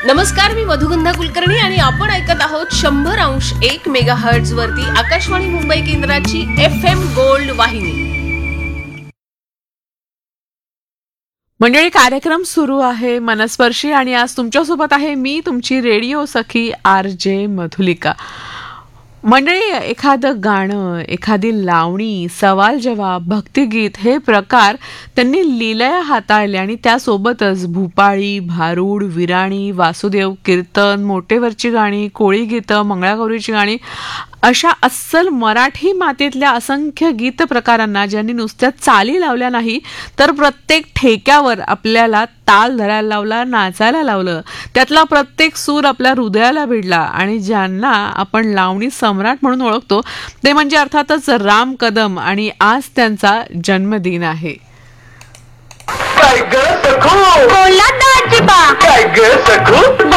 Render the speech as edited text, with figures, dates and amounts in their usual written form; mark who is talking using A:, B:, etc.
A: नमस्कार, मी मधुगंधा कुलकर्णी आणि आपण ऐकत आहोत 100.1 मेगाहर्ट्झ वरती आकाशवाणी मुंबई केंद्राची FM गोल्ड वाहिनी.
B: मंडळी, कार्यक्रम सुरू आहे मनस्पर्शी आणि आज तुमच्यासोबत आहे मी तुमची रेडिओ सखी RJ मधुलिका. मंडळी, एखादं गाणं, एखादी लावणी, सवाल जवाब, भक्तिगीत हे प्रकार त्यांनी लीलया हाताळले आणि त्यासोबतच भूपाळी, भारूड, विराणी, वासुदेव, कीर्तन, मोटेवरची गाणी, कोळी गीतं, मंगळागौरीची गाणी अशा अस्सल मराठी मातीतल्या असंख्य गीत प्रकारांना ज्यांनी नुसत्या चाली लावल्या नाही तर प्रत्येक ठेक्यावर आपल्याला ताल धरायला लावला, नाचायला लावलं, त्यातला प्रत्येक सूर आपल्या हृदयाला भिडला आणि ज्यांना आपण लावणी सम्राट म्हणून ओळखतो ते म्हणजे अर्थातच राम कदम आणि आज त्यांचा जन्मदिन आहे.
C: काय ग सखू,
D: बोला दाजीबा.
C: काय ग सखू,